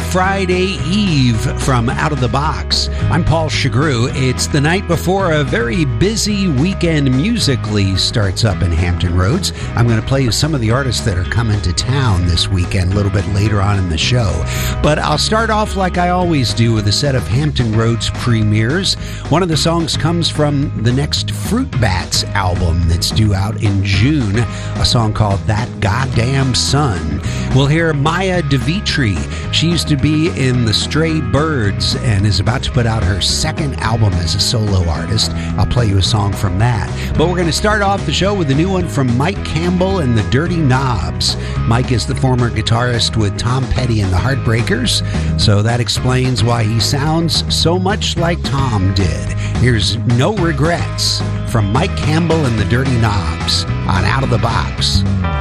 Friday Eve from Out of the Box. I'm Paul Chagru. It's the night before a very busy weekend musically starts up in Hampton Roads. I'm going to play you some of the artists that are coming to town this weekend a little bit later on in the show. But I'll start off like I always do with a set of Hampton Roads premieres. One of the songs comes from the next Fruit Bats album that's due out in June, a song called That Goddamn Sun. We'll hear Maya DeVitri. She used to be in the Stray Birds and is about to put out her second album as a solo artist. I'll play you a song from that. But we're going to start off the show with a new one from Mike Campbell and the Dirty Knobs. Mike is the former guitarist with Tom Petty and the Heartbreakers, so that explains why he sounds so much like Tom did. Here's No Regrets from Mike Campbell and the Dirty Knobs on Out of the Box.